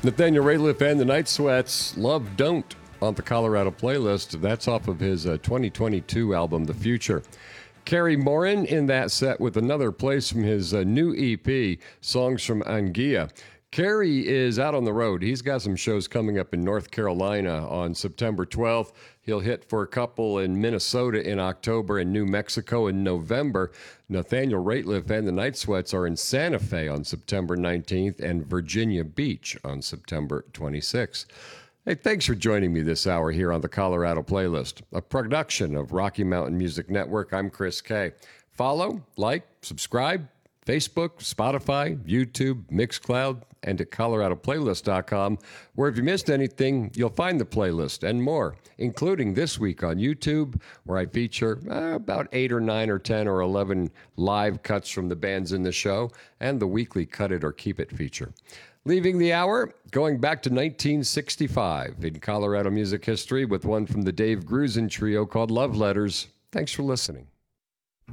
Nathaniel Rateliff and the Night Sweats, Love Don't, on the Colorado playlist. That's off of his 2022 album, The Future. Kerry Morin in that set with another place from his new EP, Songs from Anguilla. Kerry is out on the road. He's got some shows coming up in North Carolina on September 12th. He'll hit for a couple in Minnesota in October and New Mexico in November. Nathaniel Rateliff and the Night Sweats are in Santa Fe on September 19th and Virginia Beach on September 26th. Hey, thanks for joining me this hour here on the Colorado Playlist, a production of Rocky Mountain Music Network. I'm Chris Kay. Follow, like, subscribe, Facebook, Spotify, YouTube, Mixcloud, and at coloradoplaylist.com, where if you missed anything, you'll find the playlist and more, including this week on YouTube, where I feature about 8 or 9 or 10 or 11 live cuts from the bands in the show, and the weekly Cut It or Keep It feature. Leaving the hour, going back to 1965 in Colorado music history with one from the Dave Grusin Trio called Love Letters. Thanks for listening.